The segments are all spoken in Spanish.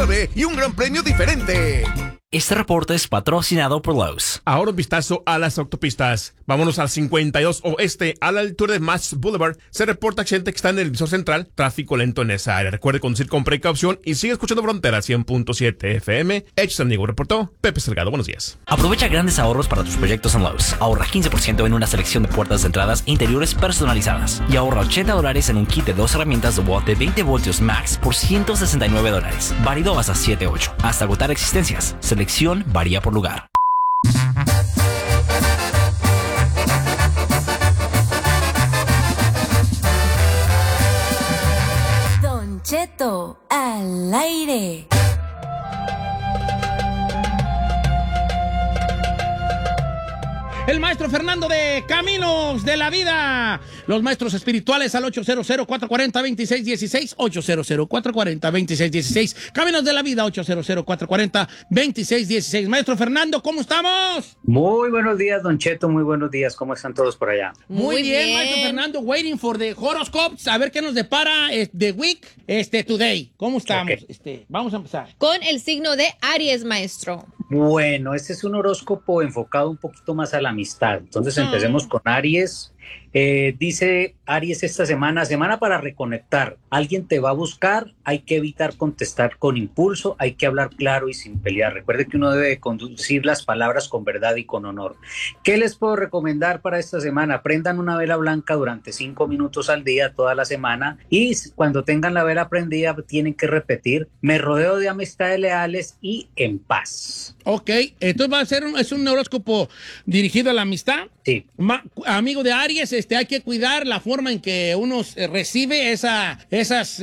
suave y un gran premio diferente. Este reporte es patrocinado por Lowe's. Ahora un vistazo a las autopistas. Vámonos al 52 Oeste, a la altura de Mass Boulevard. Se reporta accidente que está en el visor central, tráfico lento en esa área. Recuerde conducir con precaución y sigue escuchando Frontera 100.7 FM. San Diego reportó Pepe Salgado. Buenos días. Aprovecha grandes ahorros para tus proyectos en Lowe's. Ahorra 15% en una selección de puertas de entradas e interiores personalizadas. Y ahorra $80 en un kit de 2 herramientas de watt de 20 voltios max por $169. Válido hasta 7/8. Hasta agotar existencias. Selección varía por lugar. Don Cheto al aire. El maestro Fernando de Caminos de la Vida. Los maestros espirituales al 800-440-2616. 800-440-2616. Caminos de la Vida, 800-440-2616. Maestro Fernando, ¿cómo estamos? Muy buenos días, Don Cheto. Muy buenos días. ¿Cmo están todos por allá? Muy bien, maestro Fernando. Waiting for the horoscopes. A ver qué nos depara the week today. ¿Cómo estamos? Okay. Vamos a empezar. Con el signo de Aries, maestro. Bueno, este es un horóscopo enfocado un poquito más a la amistad. Entonces empecemos con Aries. Dice Aries esta semana para reconectar. Alguien te va a buscar, hay que evitar contestar con impulso, hay que hablar claro y sin pelear. Recuerde que uno debe conducir las palabras con verdad y con honor. ¿Qué les puedo recomendar para esta semana? Prendan una vela blanca durante 5 minutos al día, toda la semana, y cuando tengan la vela prendida tienen que repetir: me rodeo de amistades leales y en paz. Ok, entonces es un horóscopo dirigido a la amistad. Sí. Amigo de Aries, hay que cuidar la forma en que uno recibe esas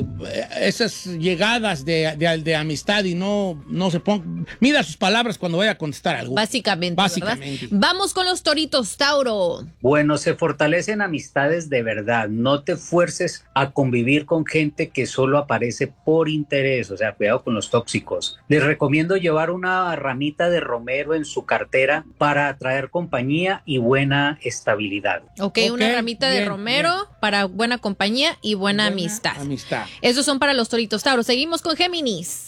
llegadas de amistad y no se ponga, mida sus palabras cuando vaya a contestar algo. Básicamente. Vamos con los toritos, Tauro. Bueno, se fortalecen amistades de verdad. No te fuerces a convivir con gente que solo aparece por interés. O sea, cuidado con los tóxicos. Les recomiendo llevar una ramita de romero en su cartera para atraer compañía y buena estabilidad. Ok, una ramita de romero para buena compañía y buena amistad. Esos son para los toritos, Tauro. Seguimos con Géminis.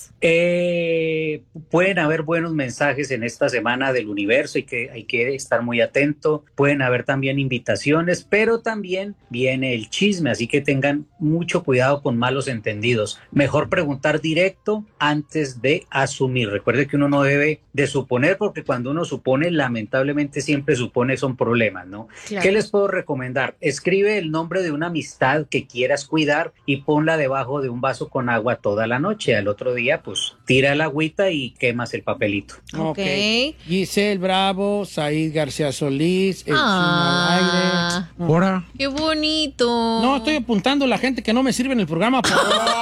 Pueden haber buenos mensajes en esta semana del universo, hay que estar muy atento. Pueden haber también invitaciones, pero también viene el chisme, así que tengan mucho cuidado con malos entendidos. Mejor preguntar directo antes de asumir. Recuerde que uno no debe de suponer, porque cuando uno supone, lamentablemente siempre supone son problemas, ¿no? Claro. ¿Qué les puedo recomendar? Escribe el nombre de una amistad que quieras cuidar y ponla debajo de un vaso con agua toda la noche. Al otro día, pues tira el agüita y quemas el papelito. Ok. Giselle Bravo, Said García Solís, el Ah, Chino al aire. ¡Qué bonito! No, estoy apuntando a la gente que no me sirve en el programa. Tú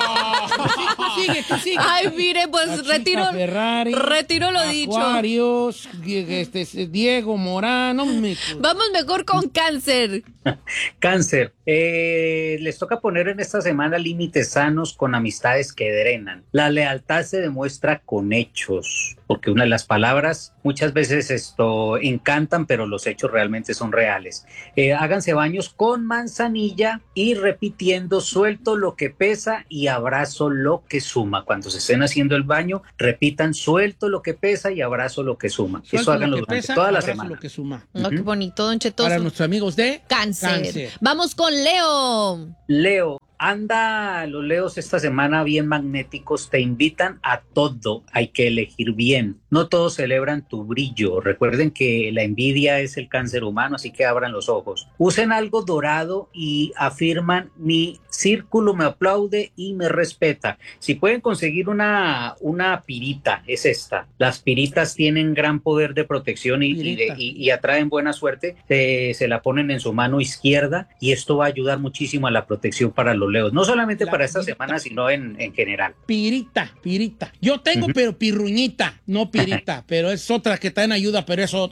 sigue. Ay, mire, pues retiro lo dicho. Acuarios, Diego Morán. Vamos mejor con Cáncer. Cáncer, les toca poner en esta semana límites sanos con amistades que drenan. La lealtad se demuestra con hechos, porque una de las palabras muchas veces encantan, pero los hechos realmente son reales. Háganse baños con manzanilla y repitiendo: suelto lo que pesa y abrazo lo que suma. Cuando se estén haciendo el baño, repitan: suelto lo que pesa y abrazo lo que suma. Suelto eso háganlo lo que durante pesa, toda la abrazo semana. Lo que suma. No, qué bonito, Don Cheto. Para nuestros amigos de Cáncer. Vamos con Leo. Leo, los Leos esta semana bien magnéticos, te invitan a todo, hay que elegir bien. No todos celebran tu brillo. Recuerden que la envidia es el cáncer humano, así que abran los ojos. Usen algo dorado y afirman: mi círculo me aplaude y me respeta. Si pueden conseguir una pirita, es esta. Las piritas tienen gran poder de protección y atraen buena suerte. Se la ponen en su mano izquierda y esto va a ayudar muchísimo a la protección para los Leos. No solamente para esta semana, sino en general. Pirita. Yo tengo, pero pirruñita, no pirita, pero es otra que también ayuda, pero es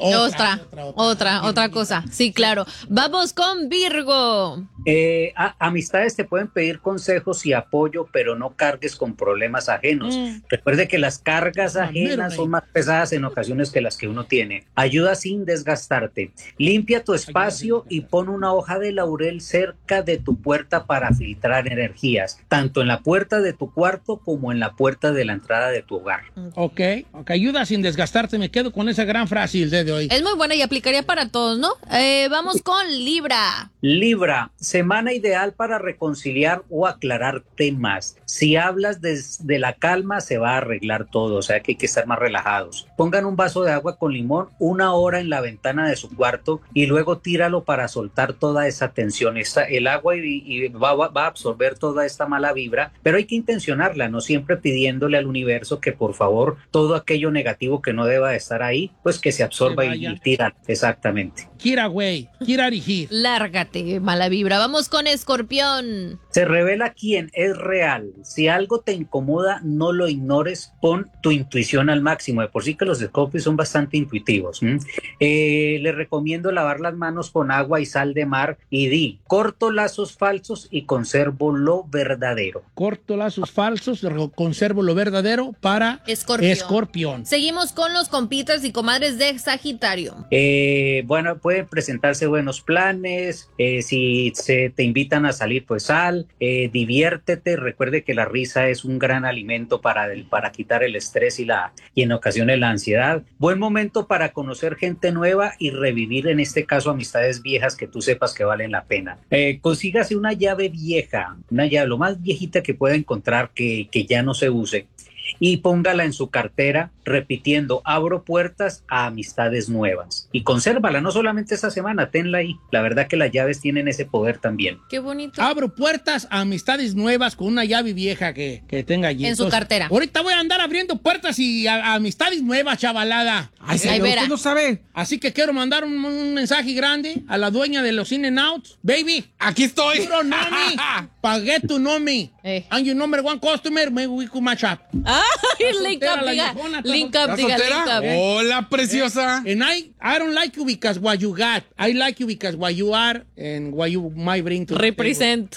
otra cosa. Sí, claro. Vamos con Virgo. Amistades te pueden pedir consejos y apoyo, pero no cargues con problemas ajenos. Recuerde que las cargas ajenas son más pesadas en ocasiones que las que uno tiene. Ayuda sin desgastarte. Limpia tu espacio y pon una hoja de laurel cerca de tu puerta para filtrar filtrar energías, tanto en la puerta de tu cuarto como en la puerta de la entrada de tu hogar. Ok, ayuda sin desgastarte, me quedo con esa gran frase el día de hoy. Es muy buena y aplicaría para todos, ¿no? Vamos con Libra. Libra, semana ideal para reconciliar o aclarar temas. Si hablas desde la calma, se va a arreglar todo, o sea que hay que estar más relajados. Pongan un vaso de agua con limón 1 hora en la ventana de su cuarto y luego tíralo para soltar toda esa tensión. El agua va a absorber toda esta mala vibra, pero hay que intencionarla, no siempre pidiéndole al universo que por favor todo aquello negativo que no deba de estar ahí, pues que se absorba y tira. Exactamente. Kira, güey, Kira dirigir. Lárgate, mala vibra. Vamos con Escorpión. Se revela quién es real. Si algo te incomoda, no lo ignores, pon tu intuición al máximo. De por sí que los Escorpios son bastante intuitivos. Les recomiendo lavar las manos con agua y sal de mar y di, corto lazos falsos y conservo lo verdadero. Corto lazos falsos, conservo lo verdadero para Escorpión. Seguimos con los compitas y comadres de Sagitario. Bueno, pueden presentarse buenos planes, si te invitan a salir, pues sal, diviértete, recuerde que la risa es un gran alimento para quitar el estrés y en ocasiones la ansiedad. Buen momento para conocer gente nueva y revivir, en este caso, amistades viejas que tú sepas que valen la pena. Consígase una llave vieja, una llave lo más viejita que pueda encontrar que ya no se use, y póngala en su cartera repitiendo, abro puertas a amistades nuevas, y consérvala, no solamente esta semana, tenla ahí. La verdad que las llaves tienen ese poder también. Qué bonito. Abro puertas a amistades nuevas con una llave vieja que tenga allí. En su cartera. Ahorita voy a andar abriendo puertas y a amistades nuevas, chavalada. Ay, señor, usted no sabe. Así que quiero mandar un mensaje grande a la dueña de los In-N-Outs. Baby, aquí estoy. Puro nomi. Pagué tu nomi. And your number one customer, maybe we could match up. Ay, link up, diga. Link up, diga, link up. Hola, preciosa. And I don't like you because what you got. I like you because what you are and what you might bring to Represent.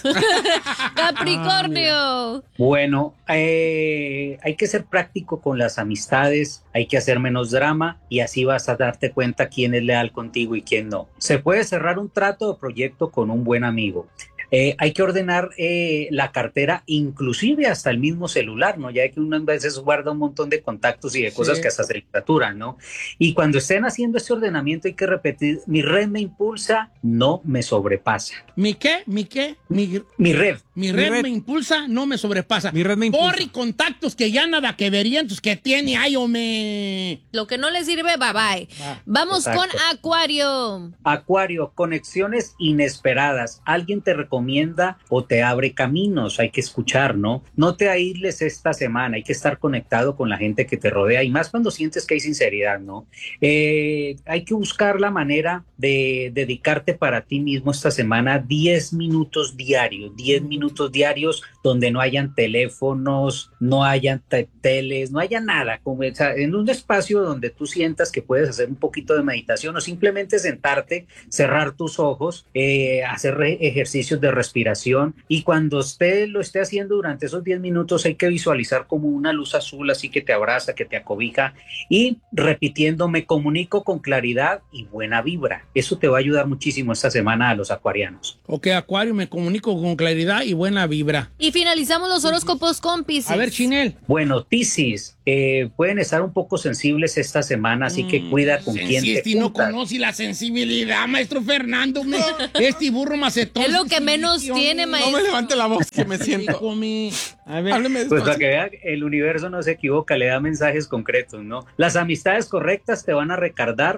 Capricornio. Bueno, hay que ser práctico con las amistades, hay que hacer menos drama y así vas a darte cuenta quién es leal contigo y quién no. Se puede cerrar un trato o proyecto con un buen amigo. Hay que ordenar la cartera, inclusive hasta el mismo celular, ¿no? Ya que uno a veces guarda un montón de contactos y de cosas que hasta se le saturan, ¿no? Y cuando estén haciendo este ordenamiento hay que repetir, mi red me impulsa, no me sobrepasa. ¿Mi qué? ¿Mi qué? Mi red. Mi red me impulsa, no me sobrepasa. Mi red me impulsa. Porri contactos que ya nada que verían, tus que tiene, ay, hombre. Lo que no le sirve, bye bye. Vamos Exacto. con Acuario. Acuario, conexiones inesperadas. Alguien te recomienda o te abre caminos, hay que escuchar, ¿no? No te aísles esta semana, hay que estar conectado con la gente que te rodea y más cuando sientes que hay sinceridad, ¿no? Hay que buscar la manera de dedicarte para ti mismo esta semana 10 minutos diarios donde no hayan teléfonos, no hayan teles, no haya nada, como, o sea, en un espacio donde tú sientas que puedes hacer un poquito de meditación o simplemente sentarte, cerrar tus ojos, hacer ejercicios de respiración, y cuando usted lo esté haciendo durante esos 10 minutos hay que visualizar como una luz azul así que te abraza, que te acobija, y repitiendo, me comunico con claridad y buena vibra. Eso te va a ayudar muchísimo esta semana a los acuarianos. Ok, Acuario, me comunico con claridad y buena vibra. Y finalizamos los horóscopos con Piscis. A ver, Chinel. Bueno, Piscis, pueden estar un poco sensibles esta semana, así que cuida con quién te Si no juntas. conoce la sensibilidad, maestro Fernando. Este burro macetón. Es lo que menos tiene, No maestro. me levante la voz que me siento. A ver. Hábleme Pues despacio. para que vean, el universo no se equivoca, le da mensajes concretos, ¿no? Las amistades correctas te van a recargar,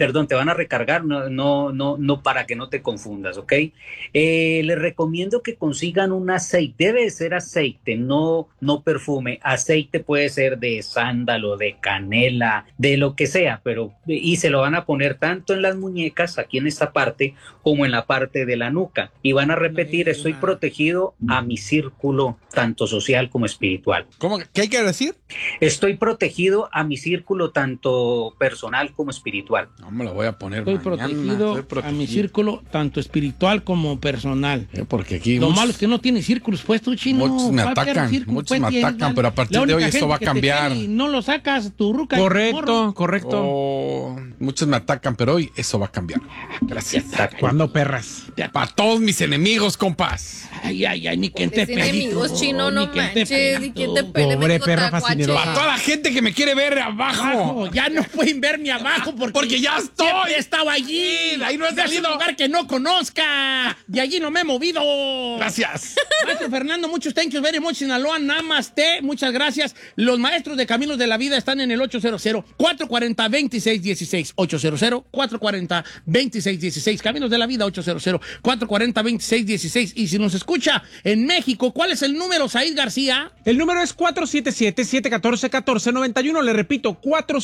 no para que no te confundas, ¿ok? Les recomiendo que consigan un aceite, debe ser aceite, no perfume. Aceite puede ser de sándalo, de canela, de lo que sea, y se lo van a poner tanto en las muñecas, aquí en esta parte, como en la parte de la nuca, y van a repetir, estoy protegido a mi círculo, tanto social social como espiritual. ¿Cómo? ¿Qué hay que decir? Estoy protegido a mi círculo tanto personal como espiritual. No me lo voy a poner Estoy mañana. protegido a mi círculo, tanto espiritual como personal. Porque aquí Lo malo es que no tiene círculos puestos, chino. muchos me atacan, pero a partir de hoy esto va a cambiar. No lo sacas, tu ruca. Correcto. Muchos me atacan, pero hoy eso va a cambiar. Gracias. ¿Cuándo, perras? Para todos mis enemigos, compas. Ay, ni quien te enemigos, chino, no manches. Ni quien te pegue. Pobre perra fascinera. Para toda la gente que me quiere ver abajo. Ya no pueden verme abajo porque ya estoy. Siempre estaba allí. Ahí no he salido. Es un lugar que no conozca. De allí no me he movido. Gracias. Maestro Fernando, muchos thank you very much, Sinaloa. Namaste. Muchas gracias. Los maestros de Caminos de la Vida están en el 800-440-2616. 800-440-2616. Caminos de la Vida, 800-440-2616. Y si nos escucha en México, ¿cuál es el número, Said García? El número es 477-714-1491. Le repito,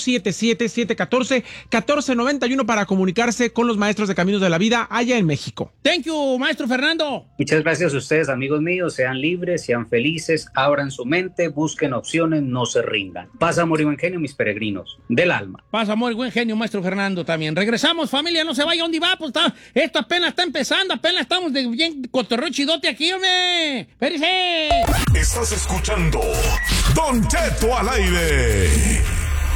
477-714-1491 para comunicarse con los maestros de Caminos de la Vida allá en México. Thank you, maestro Fernando. Muchas gracias a ustedes, amigos míos. Sean libres, sean felices, abran su mente, busquen opciones, no se rindan. Paz, amor y buen genio, mis peregrinos del alma. Paz, amor y buen genio, maestro Fernando también. Regresamos, familia, no se vaya. ¿Dónde va? Pues esto apenas está empezando, apenas estamos de bien cotorreo chidote aquí, hombre. ¡Espérese! Estás escuchando Don Cheto al aire.